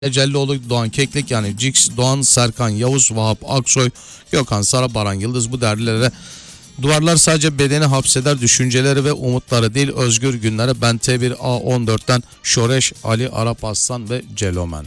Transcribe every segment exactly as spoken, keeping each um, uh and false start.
Ecellioğlu, Doğan Keklik yani Cix, Doğan, Serkan, Yavuz, Vahap, Aksoy, Gökhan, Sara, Baran, Yıldız bu derlilere duvarlar sadece bedeni hapseder, düşünceleri ve umutları değil özgür günlere. Ben T bir A on dört'ten Şoreş, Ali, Arap Aslan ve Celomen.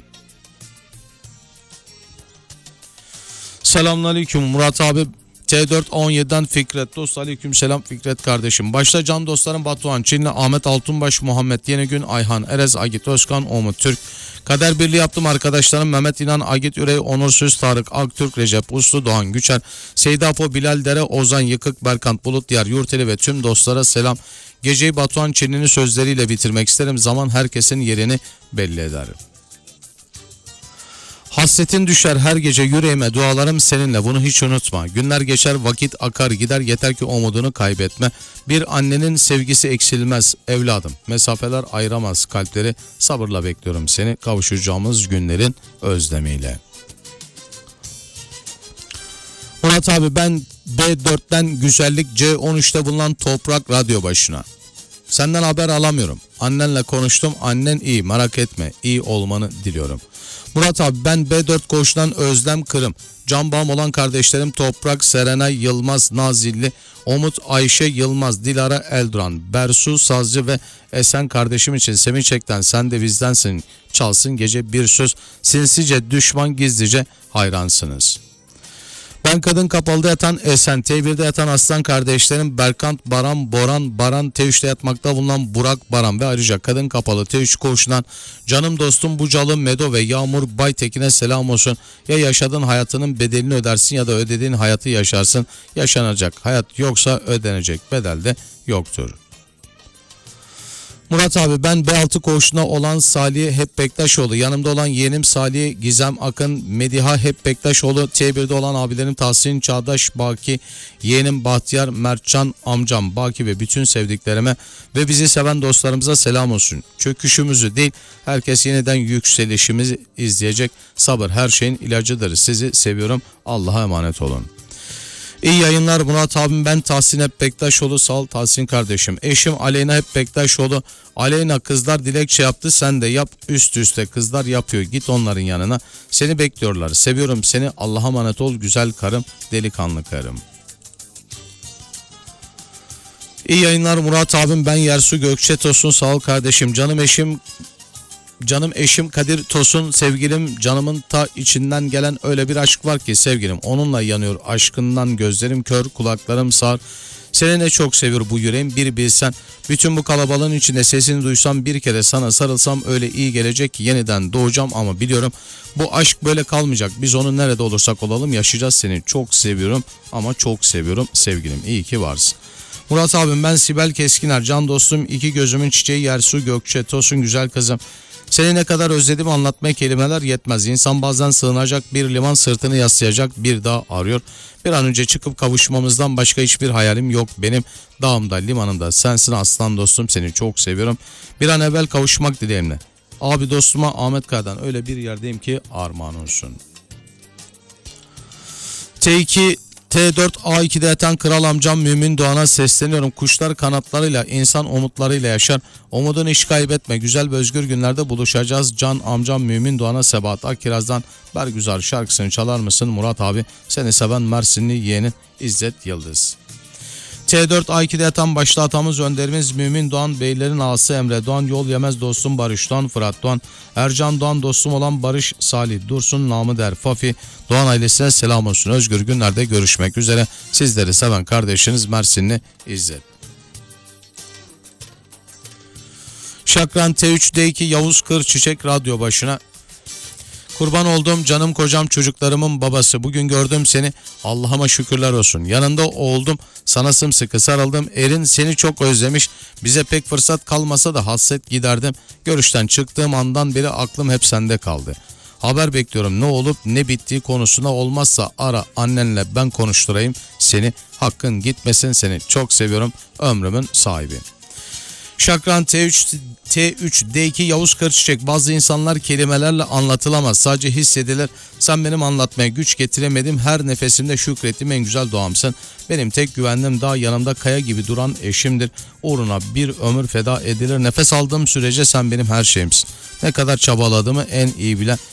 Selamünaleyküm Murat abi. T dört on yedi'den Fikret dost. Aleyküm selam Fikret kardeşim. Başta can dostlarım Batuhan Çinli, Ahmet Altunbaş, Muhammed Yenigün, Ayhan Erez, Agit Özkan, Umut Türk. Kader birliği yaptım arkadaşlarım Mehmet İnan, Agit Ürey, Onur Söz, Tarık Aktürk, Recep Uslu, Doğan Güçer, Seyda Apo, Bilal Dere, Ozan Yıkık, Berkant Bulut, Diyar Yurteli ve tüm dostlara selam. Geceyi Batuhan Çinli'nin sözleriyle bitirmek isterim. Zaman herkesin yerini belli eder. Hasretin düşer her gece yüreğime, dualarım seninle, bunu hiç unutma. Günler geçer, vakit akar gider, yeter ki umudunu kaybetme. Bir annenin sevgisi eksilmez evladım. Mesafeler ayıramaz kalpleri, sabırla bekliyorum seni kavuşacağımız günlerin özlemiyle. Murat abi ben B dört'ten güzellik C on üç'te bulunan Toprak radyo başına. Senden haber alamıyorum. Annenle konuştum. Annen iyi, merak etme. İyi olmanı diliyorum. Murat abi ben B dört koğuştan Özlem Kırım. Can bağım olan kardeşlerim Toprak, Serenay Yılmaz, Nazilli, Umut, Ayşe Yılmaz, Dilara Elduran, Bersu Sazcı ve Esen kardeşim için Semih Çek'ten Sen de Bizdensin çalsın gece bir söz. Sinsice düşman gizlice hayransınız. Ben kadın kapalıda yatan Esen, T bir'de yatan Aslan kardeşlerim Berkant, Baran, Boran, Baran, T üç'te yatmakta bulunan Burak, Baran ve ayrıca kadın kapalı T üç koğuşundan canım dostum Bucalı, Medo ve Yağmur Baytekin'e selam olsun. Ya yaşadığın hayatının bedelini ödersin ya da ödediğin hayatı yaşarsın. Yaşanacak hayat yoksa ödenecek bedel de yoktur. Murat abi ben B altı koğuşuna olan Salih Hep Bektaşoğlu, yanımda olan yeğenim Salih Gizem Akın, Mediha Hep Bektaşoğlu, T bir'de olan abilerim Tahsin Çağdaş, Baki, yeğenim Bahtiyar, Mertcan, amcam Baki ve bütün sevdiklerime ve bizi seven dostlarımıza selam olsun. Çöküşümüzü değil, herkes yeniden yükselişimizi izleyecek. Sabır her şeyin ilacıdır. Sizi seviyorum. Allah'a emanet olun. İyi yayınlar Murat abim, ben Tahsin Hep Bektaşoğlu, sağ ol Tahsin kardeşim. Eşim Aleyna Hep Bektaşoğlu. Aleyna kızlar dilekçe yaptı, sen de yap, üst üste kızlar yapıyor, git onların yanına, seni bekliyorlar. Seviyorum seni, Allah'a emanet ol güzel karım, delikanlı karım. İyi yayınlar Murat abim, ben Yersu Gökçe Tosun, sağ ol kardeşim. Canım eşim Canım eşim Kadir Tosun, sevgilim, canımın ta içinden gelen öyle bir aşk var ki sevgilim, onunla yanıyor aşkından gözlerim kör, kulaklarım sağır. Seni ne çok seviyor bu yüreğim bir bilsen. Bütün bu kalabalığın içinde sesini duysam, bir kere sana sarılsam öyle iyi gelecek ki yeniden doğacağım ama biliyorum bu aşk böyle kalmayacak. Biz onu nerede olursak olalım yaşayacağız, seni çok seviyorum ama çok seviyorum sevgilim, iyi ki varsın. Murat abim ben Sibel Keskiner, can dostum, iki gözümün çiçeği Yersu Gökçe Tosun, güzel kızım. Seni ne kadar özledim anlatmaya kelimeler yetmez. İnsan bazen sığınacak bir liman, sırtını yaslayacak bir dağ arıyor. Bir an önce çıkıp kavuşmamızdan başka hiçbir hayalim yok benim. Dağımda limanımda sensin aslan dostum, seni çok seviyorum. Bir an evvel kavuşmak dileğimle. Abi dostuma Ahmet Kaya'dan öyle bir yerdeyim ki armağan olsun. T iki T dört A iki'de yatan kral amcam Mümin Doğan'a sesleniyorum. Kuşlar kanatlarıyla, insan umutlarıyla yaşar. Umudunu hiç kaybetme. Güzel ve özgür günlerde buluşacağız. Can amcam Mümin Doğan'a Sebahat Akkiraz'dan Bergüzar şarkısını çalar mısın Murat abi? Seni seven Mersinli yeğenin İzzet Yıldız. T dört A iki'de yatan başta atamız önderimiz Mümin Doğan, beylerin ağası Emre Doğan, yol yemez dostum Barış Doğan, Fırat Doğan, Ercan Doğan, dostum olan Barış Salih Dursun, namı der Fafi Doğan ailesine selam olsun. Özgür günlerde görüşmek üzere. Sizleri seven kardeşiniz Mersinli İzzet. Şakran T üç D iki Yavuz Kır Çiçek radyo başına. Kurban olduğum canım kocam, çocuklarımın babası, bugün gördüm seni, Allah'ıma şükürler olsun. Yanında oldum, sana sımsıkı sarıldım, erin seni çok özlemiş, bize pek fırsat kalmasa da hasret giderdim. Görüşten çıktığım andan beri aklım hep sende kaldı. Haber bekliyorum, ne olup ne bittiği konusuna, olmazsa ara annenle ben konuşturayım seni, hakkın gitmesin, seni çok seviyorum, ömrümün sahibi. Şakran T üç T üç D iki Yavuz Kırçiçek, bazı insanlar kelimelerle anlatılamaz, sadece hissedilir. Sen benim anlatmaya güç getiremedim, her nefesimde şükrettiğim en güzel doğamsın. Benim tek güvendim dağ, yanımda kaya gibi duran eşimdir. Uğruna bir ömür feda edilir. Nefes aldığım sürece sen benim her şeyimsin. Ne kadar çabaladığımı en iyi bilen